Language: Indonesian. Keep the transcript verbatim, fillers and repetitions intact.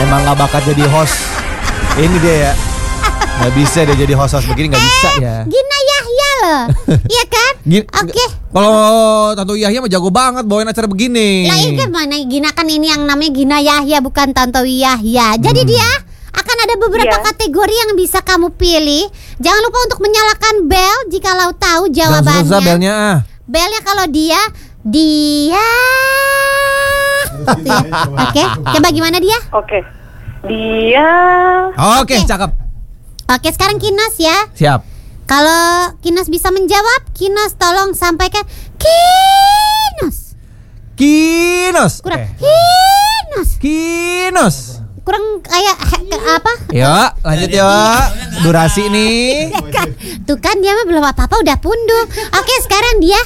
Emang gak bakat jadi host. Ini dia ya. Gak bisa dia jadi host-host begini, gak bisa ya. Gina Yahya loh. Iya kan? Gin- Oke okay. Kalau Tante Yahya mah jago banget bawain acara begini. Lah ini mana Gina kan ini yang namanya Gina Yahya bukan Tante Yahya. Jadi hmm. dia akan ada beberapa yeah. kategori yang bisa kamu pilih. Jangan lupa untuk menyalakan bel jikalau tahu jawabannya. Susah belnya ah. Belnya kalau dia dia ya. Oke, okay. Coba gimana dia? Oke. Okay. Dia Oke, okay, okay. Cakep. Oke, okay, sekarang Kinos ya. Siap. Kalau Kinos bisa menjawab, Kinos tolong sampaikan Kinos. Kinos. Kurang eh. Kinos. Kinos. Kurang kayak ke, apa? Yuk, lanjut yuk. Durasi nih. Tuh kan dia mah belum apa-apa udah pundung. Oke, sekarang dia